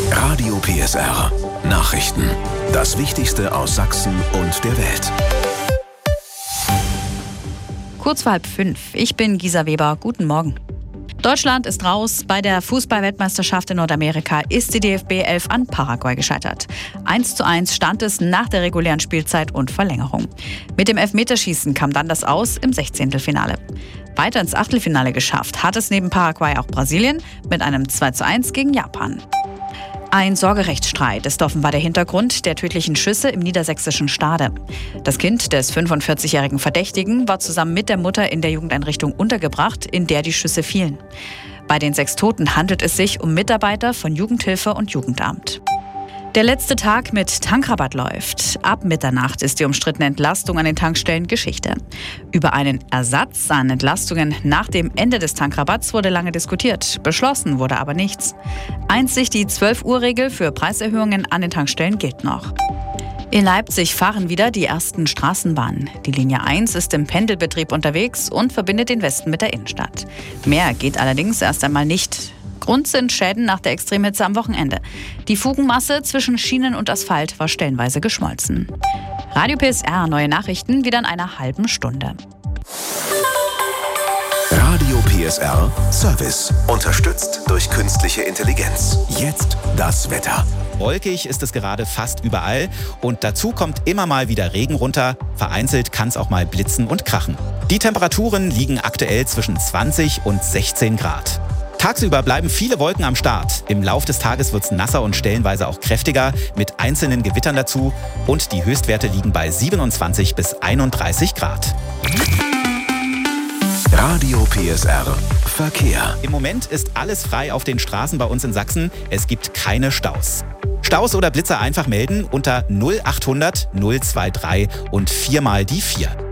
Radio PSR. Nachrichten. Das Wichtigste aus Sachsen und der Welt. Kurz vor 4:30. Ich bin Gisa Weber. Guten Morgen. Deutschland ist raus. Bei der Fußball-Weltmeisterschaft in Nordamerika ist die DFB 11 an Paraguay gescheitert. 1:1 stand es nach der regulären Spielzeit und Verlängerung. Mit dem Elfmeterschießen kam dann das Aus im 16. Weiter ins Achtelfinale geschafft hat es neben Paraguay auch Brasilien mit einem 2:1 gegen Japan. Ein Sorgerechtsstreit ist offenbar der Hintergrund der tödlichen Schüsse im niedersächsischen Stade. Das Kind des 45-jährigen Verdächtigen war zusammen mit der Mutter in der Jugendeinrichtung untergebracht, in der die Schüsse fielen. Bei den 6 Toten handelt es sich um Mitarbeiter von Jugendhilfe und Jugendamt. Der letzte Tag mit Tankrabatt läuft. Ab Mitternacht ist die umstrittene Entlastung an den Tankstellen Geschichte. Über einen Ersatz an Entlastungen nach dem Ende des Tankrabatts wurde lange diskutiert. Beschlossen wurde aber nichts. Einzig die 12-Uhr-Regel für Preiserhöhungen an den Tankstellen gilt noch. In Leipzig fahren wieder die ersten Straßenbahnen. Die Linie 1 ist im Pendelbetrieb unterwegs und verbindet den Westen mit der Innenstadt. Mehr geht allerdings erst einmal nicht. Grund sind Schäden nach der Extremhitze am Wochenende. Die Fugenmasse zwischen Schienen und Asphalt war stellenweise geschmolzen. Radio PSR, neue Nachrichten wieder in einer halben Stunde. Radio PSR Service. Unterstützt durch künstliche Intelligenz. Jetzt das Wetter. Wolkig ist es gerade fast überall und dazu kommt immer mal wieder Regen runter. Vereinzelt kann es auch mal blitzen und krachen. Die Temperaturen liegen aktuell zwischen 20 und 16 Grad. Tagsüber bleiben viele Wolken am Start. Im Lauf des Tages wird es nasser und stellenweise auch kräftiger, mit einzelnen Gewittern dazu. Und die Höchstwerte liegen bei 27 bis 31 Grad. Radio PSR Verkehr. Im Moment ist alles frei auf den Straßen bei uns in Sachsen. Es gibt keine Staus. Staus oder Blitzer einfach melden unter 0800 023 und 4 mal die 4.